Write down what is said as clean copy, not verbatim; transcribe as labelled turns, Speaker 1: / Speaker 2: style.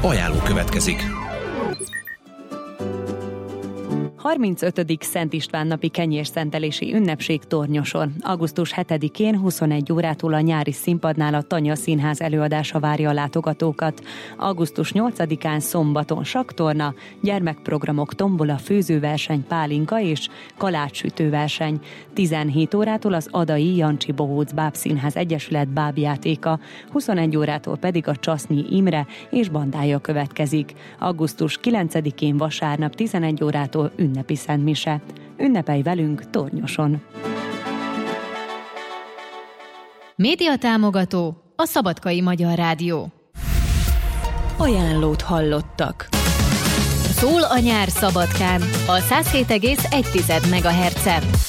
Speaker 1: Ajánló következik.
Speaker 2: 35. Szent István napi kenyérszentelési ünnepség Tornyoson. Augusztus 7-én 21 órától a nyári színpadnál a Tanya Színház előadása várja a látogatókat. Augusztus 8-án szombaton sakktorna, gyermekprogramok, tombola, főzőverseny, pálinka és kalácssütőverseny. 17 órától az Adai Jancsi Bohóc Bábszínház Egyesület bábjátéka, 21 órától pedig a Csasznyi Imre és bandája következik. Augusztus 9-én vasárnap 11 órától ünnepi szentmise. Ünnepelj velünk Tornyoson!
Speaker 3: Médiatámogató a Szabadkai Magyar Rádió.
Speaker 2: Ajánlót hallottak.
Speaker 3: Szól a nyár Szabadkán a 107,1 MHz-en.